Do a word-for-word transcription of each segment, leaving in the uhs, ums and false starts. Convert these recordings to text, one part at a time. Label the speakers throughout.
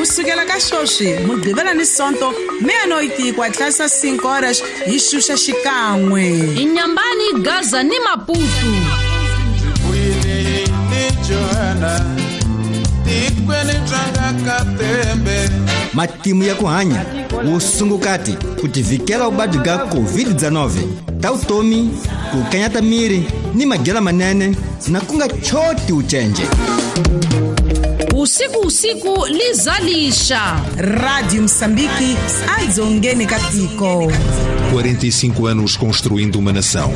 Speaker 1: kusukela ka xoxi mugqivela ni sonto meia-noite kwatlhasa cinco horas hi xuxa xikan'we.
Speaker 2: Inyambani, Gaza ni Maputo.
Speaker 3: Matimu ya kuhanya usungukati kutivikela ubadi ga covid dezenove tautomi kukanyata miri ni magela manene na kunga choti uchenje.
Speaker 2: Usiku usiku lizalisha
Speaker 1: Rádio Moçambique adzongeni katiko.
Speaker 4: quarenta e cinco anos construindo uma nação.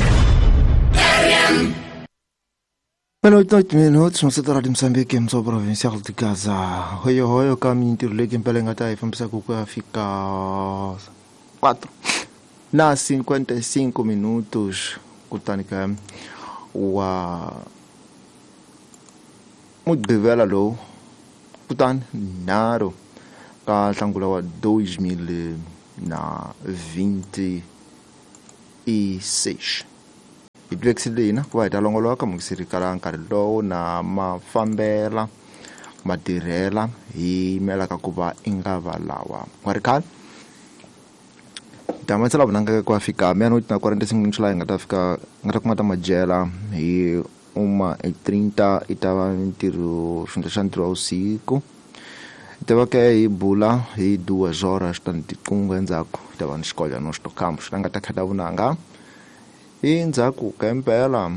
Speaker 5: Meia-noite, oito minutos, no setor de Moçambique, em sua provincial de Gaza. Hoio, hoio, caminho interligue em Pelengata e vamos a ficar quatro. Na cinquenta e cinco minutos, kutanika wa muito revela lo kutan naro ka tangula wa dois mil vinte e seis. Idweksilina kwa italongoloka mukisirikala nkarilo na mafambela matirela hi melaka kuva ingava lawa warikal tamatsela bunanga kwa fika meia-noite na quarenta e cinco minutos lá ngata fika ngata kumata majela hi uma e trinta itava ntiro xunda xa ntiro usiku itava ke hi bula hi duas horas tanti kunga ndzhaku itava ni xikola no xitokamos ngata khata vunanga e ndzhaku kempela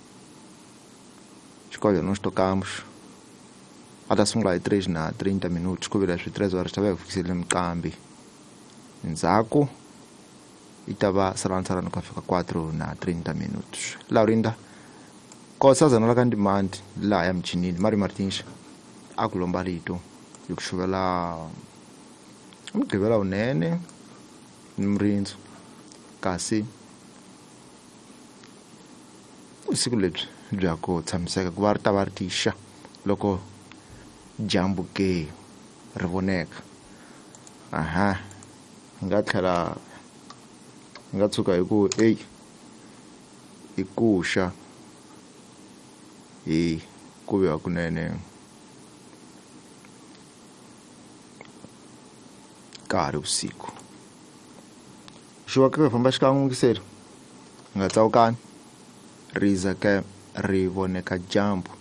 Speaker 5: xikola nós tocamos até sungula hi três na trinta minutos ku vira swi três horas tava kufikisile mqambi ndzhaku itava salantsarano ka fika quatro na trinta minutos Laurinda kosaza na la kandimandi la ya mchinini Mari Martins akulomba lito yokushuvela umgqibela unene nimrinzo kasi usiku lebyi bya ku tshamiseka ku va ri ta va ri tixa loko dyambu ke ri voneka. Aha nga tlhela nga tshuka hi ku eyi i kuxa hi ku viwa kunene nkarhi usiku xiwa ke famba xikan'we ngiseri nga tsawukani riza ke ri voneka dyambu